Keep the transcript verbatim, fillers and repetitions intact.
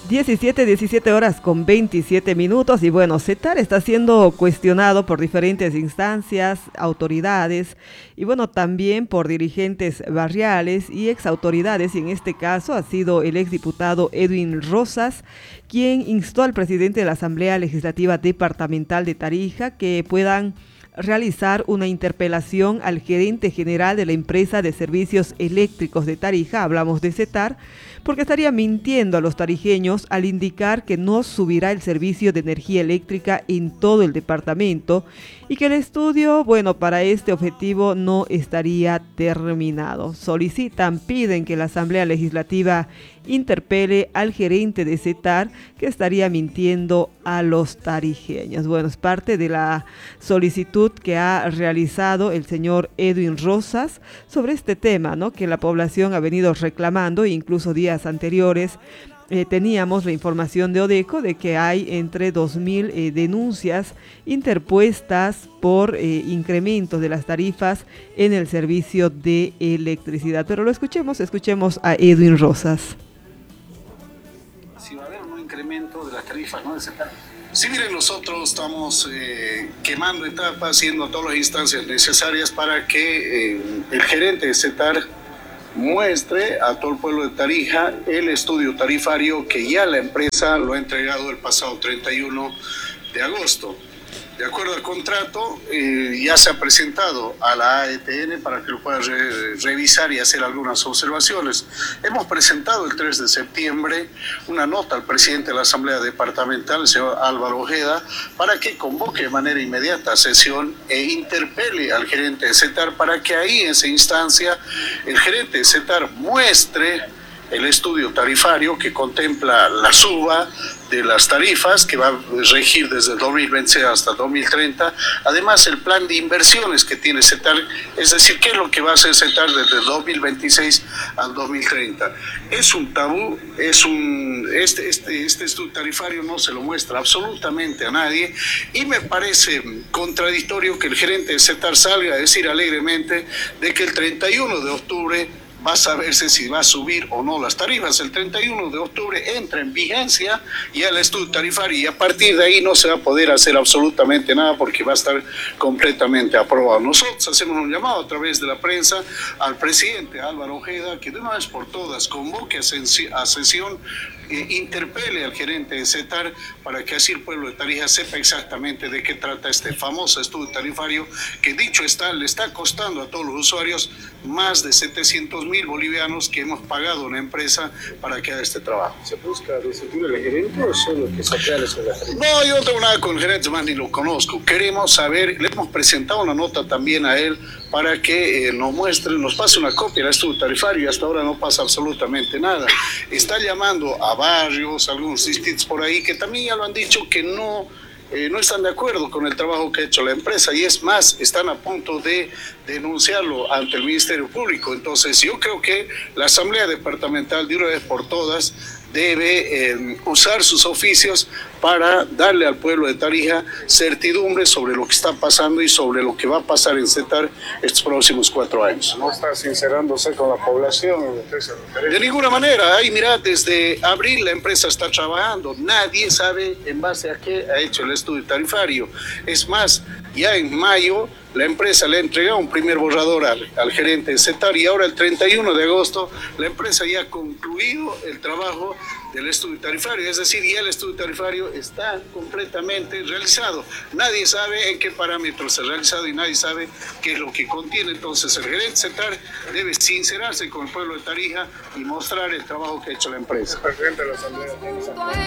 diecisiete, diecisiete horas con veintisiete minutos y bueno, CETAR está siendo cuestionado por diferentes instancias, autoridades y bueno, también por dirigentes barriales y exautoridades y en este caso ha sido el exdiputado Edwin Rosas quien instó al presidente de la Asamblea Legislativa Departamental de Tarija que puedan realizar una interpelación al gerente general de la empresa de servicios eléctricos de Tarija, hablamos de CETAR, porque estaría mintiendo a los tarijeños al indicar que no subirá el servicio de energía eléctrica en todo el departamento y que el estudio, bueno, para este objetivo no estaría terminado. Solicitan, piden que la Asamblea Legislativa interpele al gerente de CETAR que estaría mintiendo a los tarijeños. Bueno, es parte de la solicitud que ha realizado el señor Edwin Rosas sobre este tema, ¿no? Que la población ha venido reclamando, incluso días anteriores eh, teníamos la información de Odeco de que hay entre dos mil eh, denuncias interpuestas por eh, incrementos de las tarifas en el servicio de electricidad. Pero lo escuchemos, escuchemos a Edwin Rosas. Si va a haber un incremento de las tarifas, ¿no? De CETAR. Sí, miren, nosotros estamos eh, quemando etapas, haciendo todas las instancias necesarias para que eh, el gerente de CETAR muestre a todo el pueblo de Tarija el estudio tarifario que ya la empresa lo ha entregado el pasado treinta y uno de agosto. De acuerdo al contrato, eh, ya se ha presentado a la A E T N para que lo pueda re revisar y hacer algunas observaciones. Hemos presentado el tres de septiembre una nota al presidente de la Asamblea Departamental, el señor Álvaro Ojeda, para que convoque de manera inmediata sesión e interpele al gerente de CETAR para que ahí, en esa instancia, el gerente de CETAR muestre el estudio tarifario que contempla la suba de las tarifas que va a regir desde el dos mil veinte hasta dos mil treinta, además el plan de inversiones que tiene CETAR, es decir, qué es lo que va a hacer CETAR desde el dos mil veintiséis al dos mil treinta. Es un tabú, es un, este, este, este estudio tarifario no se lo muestra absolutamente a nadie y me parece contradictorio que el gerente de CETAR salga a decir alegremente de que el treinta y uno de octubre va a saberse si va a subir o no las tarifas. El treinta y uno de octubre entra en vigencia ya el estudio tarifario y a partir de ahí no se va a poder hacer absolutamente nada porque va a estar completamente aprobado. Nosotros hacemos un llamado a través de la prensa al presidente Álvaro Ojeda que de una vez por todas convoque a sesión, eh, interpele al gerente de CETAR para que así el pueblo de Tarija sepa exactamente de qué trata este famoso estudio tarifario que dicho está, le está costando a todos los usuarios más de setecientos mil bolivianos que hemos pagado a una empresa para que haga este trabajo. ¿Se busca destituir al gerente o solo que se aclare sobre la gerente? No, yo no tengo nada con el gerente, más ni lo conozco. Queremos saber, le hemos presentado una nota también a él para que eh, nos muestre, nos pase una copia del estudio tarifario y hasta ahora no pasa absolutamente nada. Está llamando a barrios, algunos distritos por ahí que también ya lo han dicho que no... Eh, no están de acuerdo con el trabajo que ha hecho la empresa y es más, están a punto de denunciarlo ante el Ministerio Público. Entonces yo creo que la Asamblea Departamental de una vez por todas debe eh, usar sus oficios para darle al pueblo de Tarija certidumbre sobre lo que está pasando y sobre lo que va a pasar en CETAR estos próximos cuatro años. ¿No está sincerándose con la población? De ninguna manera. Ahí, mira, desde abril la empresa está trabajando. Nadie sabe en base a qué ha hecho el estudio tarifario. Es más, ya en mayo la empresa le ha entregado un primer borrador al, al gerente de CETAR y ahora el treinta y uno de agosto la empresa ya ha concluido el trabajo del estudio tarifario, es decir, ya el estudio tarifario está completamente realizado. Nadie sabe en qué parámetros se ha realizado y nadie sabe qué es lo que contiene. Entonces el gerente de CETAR debe sincerarse con el pueblo de Tarija y mostrar el trabajo que ha hecho la empresa. El presidente de la Asamblea